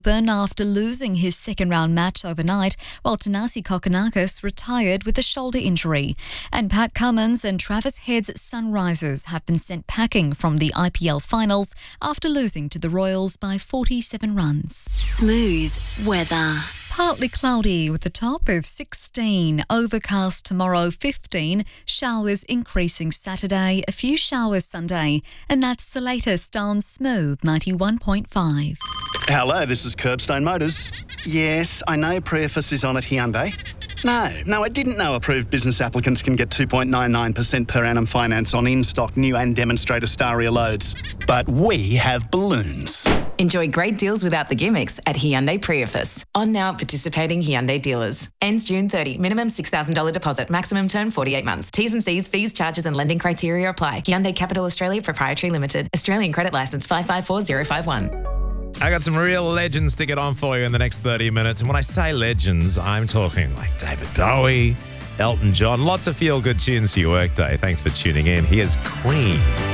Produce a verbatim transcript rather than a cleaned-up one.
Burn after losing his second-round match overnight, while Thanasi Kokkinakis retired with a shoulder injury. And Pat Cummins and Travis Head's Sunrisers have been sent packing from the I P L finals after losing to the Royals by forty-seven runs. Smooth weather. Partly cloudy with a top of sixteen. Overcast tomorrow, fifteen. Showers increasing Saturday, a few showers Sunday. And that's the latest on Smooth ninety-one point five. Hello, this is Curbstone Motors. Yes, I know Preface is on at Hyundai. No, no, I didn't know approved business applicants can get two point nine nine percent per annum finance on in-stock new and demonstrator Staria loads. But we have balloons. Enjoy great deals without the gimmicks at Hyundai Preface. On now at participating Hyundai dealers. Ends June thirtieth. Minimum six thousand dollars deposit. Maximum term forty-eight months. T's and C's, fees, charges and lending criteria apply. Hyundai Capital Australia Proprietary Limited. Australian credit licence five five four zero five one. I got some real legends to get on for you in the next thirty minutes. And when I say legends, I'm talking like David Bowie, Elton John, lots of feel-good tunes to your workday. Thanks for tuning in. Here's Queen.